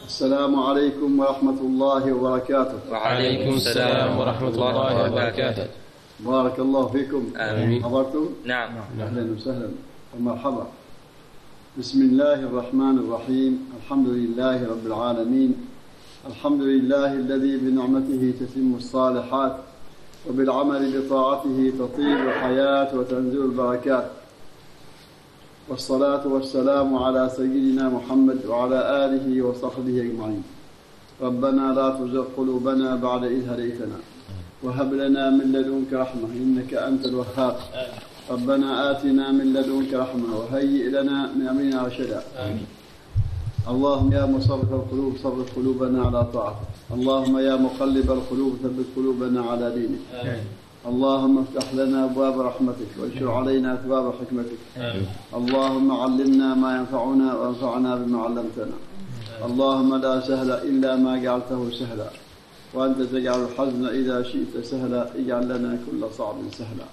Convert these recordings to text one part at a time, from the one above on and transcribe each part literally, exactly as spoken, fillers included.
السلام عليكم ورحمة الله وبركاته. وعليكم السلام ورحمة الله وبركاته. بارك الله فيكم. آمين. حضرتم؟ نعم. أهلا وسهلا ومرحبا. بسم الله الرحمن الرحيم. الحمد لله رب العالمين. الحمد لله الذي بنعمته تتم الصالحات وبالعمل بطاعته تطيب الحياة وتنزل البركات، والصلاة والسلام على سيدنا محمد وعلى آله وصحبه أجمعين. ربنا لا تزغ قلوبنا بعد إذ هديتنا وهب لنا من لدنك رحمة إنك أنت الوهاب. ربنا آتنا من لدنك رحمة وهيئ لنا من أمرنا رشدا. اللهم يا مصرف القلوب صرف قلوبنا على طاعتك. اللهم يا مقلب القلوب ثبت قلوبنا على دينك. اللهم افتح لنا أبواب رحمتك وانشر علينا أبواب حكمتك. اللهم علمنا ما ينفعنا وانفعنا بما علمتنا. اللهم لا سهل إلا ما جعلته سهلا، وأنت تجعل الحزن إذا شئت سهلا. اجعل لنا كل صعب سهلا.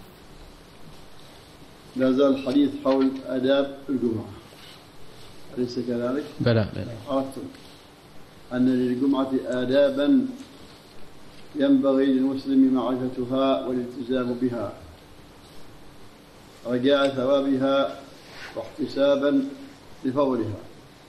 لا زال الحديث حول آداب الجمعة، أليس كذلك؟ بلى. عرفتم أن للجمعة آدابا ينبغي للمسلم معرفتها والالتزام بها رجاء ثوابها واحتسابا لفضلها.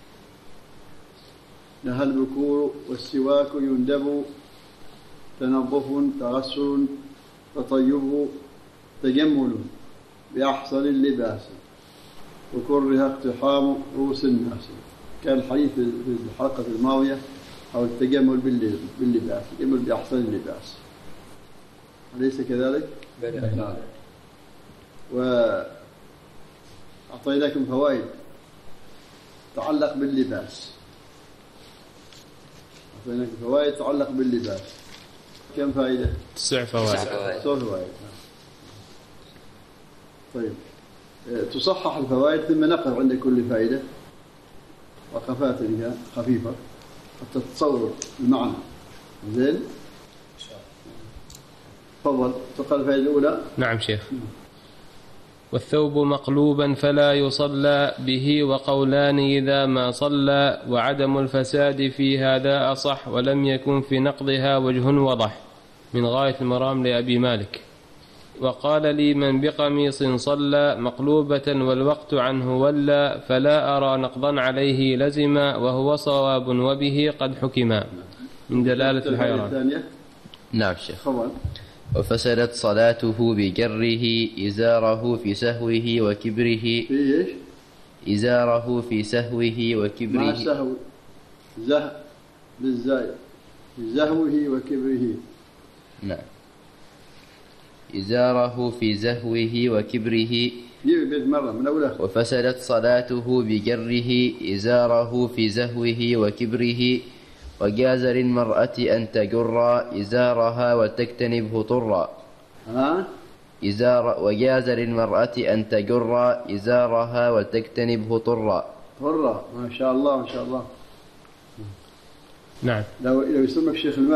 لها البكور والسواك يندب، تنظف تغسل تطيب تجمل بأحسن اللباس، وكره اقتحام رؤوس الناس. كان الحديث في الحلقة الماضية أو التجمل باللباس، التجمل بأحسن اللباس، أليس كذلك؟ نعم. وأعطيناكم فوائد تتعلق باللباس. أعطيناكم فوائد تتعلق باللباس. كم فائدة؟ تسع فوائد. تسع فوائد. طيب، تصحح الفوائد ثم نقف عند كل فائدة وقفات خفيفة حتى تتصور المعنى. زين؟ تفضل. تقرأ الفائدة الأولى. نعم شيخ. والثوب مقلوبا فلا يصلى به، وقولان إذا ما صلى، وعدم الفساد في هذا أصح، ولم يكن في نقضها وجه وضح. من غاية المرام لأبي مالك. وقال لي من بقميص صلى مقلوبة والوقت عنه ولى، فلا أرى نقضا عليه لزما، وهو صواب وبه قد حكما. من دلالة الحيران. نعم شيخ. خبر. وفسدت صلاته بجره إزاره في سهوه وكبره. في إيش؟ إزاره في سهوه وكبره. ما سهو زه بالزاي زهوه وكبره. نعم. إزاره في زهوه وكبره. مرة من أوله. وفسدت صلاته بجره إزاره في زهوه وكبره، وجاز للمرأة أن تجر إزارها وتجتنبه طرا. ها؟ إزار وجاز للمرأة أن تجر إزارها وتجتنبه طرا. طرا، ما شاء الله ما شاء الله. نعم. لو لو يسمك شيخ المال